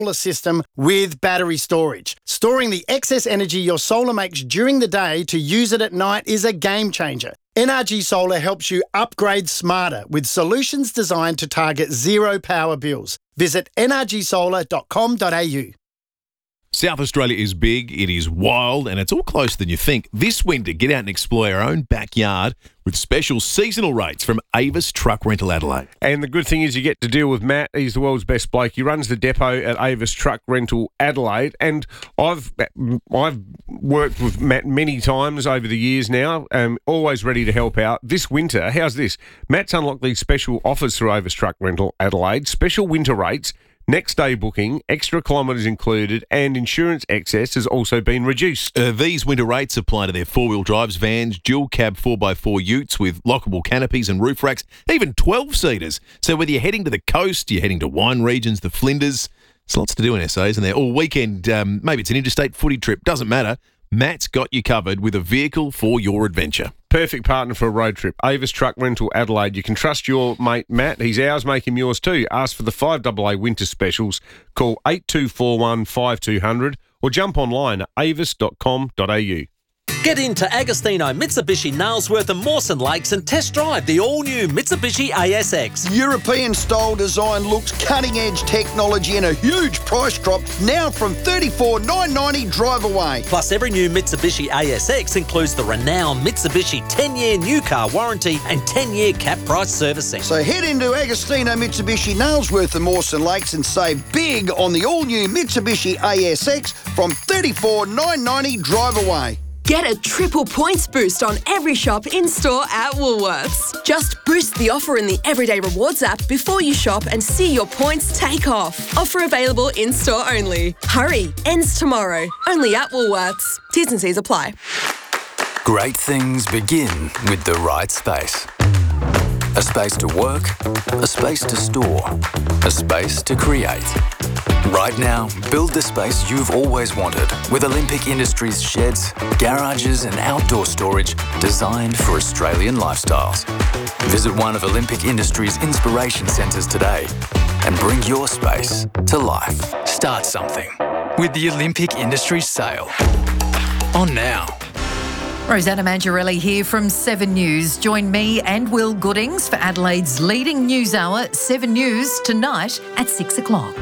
solar system with battery storage. Storing the excess energy your solar makes during the day to use it at night is a game changer. NRG Solar helps you upgrade smarter with solutions designed to target zero power bills. Visit nrgsolar.com.au. South Australia is big, it is wild, and it's all closer than you think. This winter, get out and explore our own backyard with special seasonal rates from Avis Truck Rental Adelaide. And the good thing is you get to deal with Matt. He's the world's best bloke. He runs the depot at Avis Truck Rental Adelaide, and I've worked with Matt many times over the years now, always ready to help out. This winter, how's this? Matt's unlocked these special offers through Avis Truck Rental Adelaide, special winter rates, next day booking, extra kilometres included, and insurance excess has also been reduced. These winter rates apply to their four-wheel drives, vans, dual cab 4x4 utes with lockable canopies and roof racks, even 12-seaters. So whether you're heading to the coast, you're heading to wine regions, the Flinders, there's lots to do in SA, isn't there? Or weekend, maybe it's an interstate footy trip, doesn't matter. Matt's got you covered with a vehicle for your adventure. Perfect partner for a road trip. Avis Truck Rental Adelaide. You can trust your mate Matt. He's ours, make him yours too. Ask for the 5AA winter specials. Call 8241 5200 or jump online at avis.com.au. Get into Agostino Mitsubishi Nailsworth and Mawson Lakes and test drive the all-new Mitsubishi ASX. European-style design looks, cutting-edge technology and a huge price drop now from $34,990 drive away. Plus, every new Mitsubishi ASX includes the renowned Mitsubishi 10-year new car warranty and 10-year cap price servicing. So head into Agostino Mitsubishi Nailsworth and Mawson Lakes and save big on the all-new Mitsubishi ASX from $34,990 drive away. Get a triple points boost on every shop in-store at Woolworths. Just boost the offer in the Everyday Rewards app before you shop and see your points take off. Offer available in-store only. Hurry, ends tomorrow. Only at Woolworths. T's and C's apply. Great things begin with the right space. A space to work, a space to store, a space to create. Right now, build the space you've always wanted with Olympic Industries sheds, garages and outdoor storage designed for Australian lifestyles. Visit one of Olympic Industries' inspiration centres today and bring your space to life. Start something with the Olympic Industries sale. On now. Rosanna Mangiarelli here from 7 News. Join me and Will Goodings for Adelaide's leading news hour, 7 News, tonight at 6 o'clock.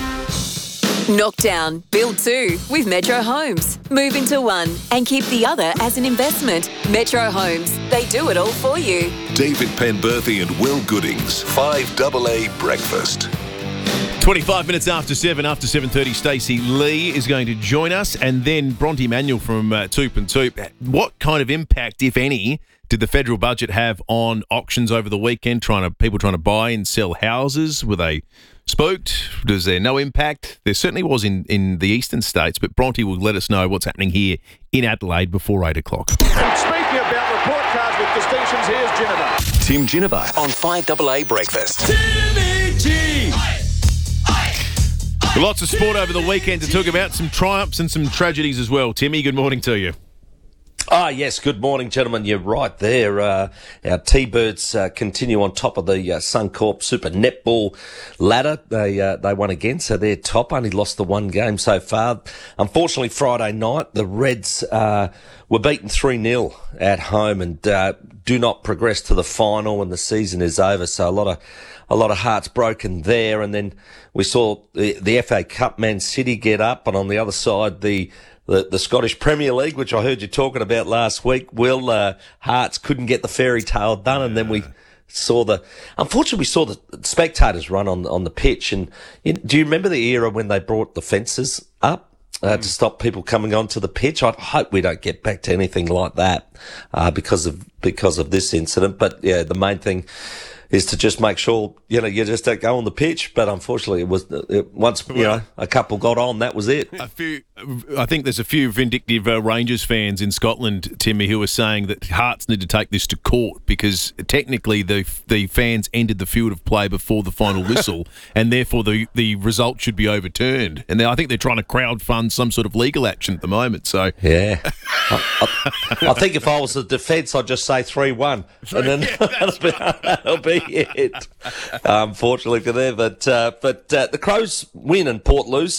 Knockdown, build 2 with Metro Homes. Move into one and keep the other as an investment. Metro Homes, they do it all for you. David Penberthy and Will Goodings, 5AA Breakfast. 25 minutes after 7:30, Stacey Lee is going to join us, and then Bronte Manuel from Toop and Toop. What kind of impact, if any, did the federal budget have on auctions over the weekend? People trying to buy and sell houses? Were they spooked? Was there no impact? There certainly was in the eastern states, but Bronte will let us know what's happening here in Adelaide before 8 o'clock. And speaking about report cards with distinctions, here's Ginnivan. Tim Ginnivan on 5AA Breakfast. Timmy G! Lots of sport over the weekend to talk about, some triumphs and some tragedies as well. Timmy, good morning to you. Yes, good morning, gentlemen. You're right there. Our T-Birds continue on top of the Suncorp Super Netball ladder. They won again, so they're top. Only lost the one game so far. Unfortunately, Friday night, the Reds were beaten 3-0 at home and do not progress to the final, and the season is over. So a lot of hearts broken there. And then we saw the FA Cup, Man City get up, and on the other side, the Scottish Premier League, which I heard you talking about last week. Will Hearts couldn't get the fairy tale done, and then we saw the spectators run on the pitch. And do you remember the era when they brought the fences up to stop people coming onto the pitch? I hope we don't get back to anything like that because of this incident. But yeah, the main thing is to just make sure, you just don't go on the pitch. But unfortunately, once a couple got on, that was it. A I think there's a few vindictive Rangers fans in Scotland, Timmy, who are saying that Hearts need to take this to court because technically the fans entered the field of play before the final whistle, and therefore the result should be overturned. And I think they're trying to crowdfund some sort of legal action at the moment. So yeah, I think if I was the defence, I'd just say 3-1, and then that'll be it. Unfortunately for them, but the Crows win and Port lose.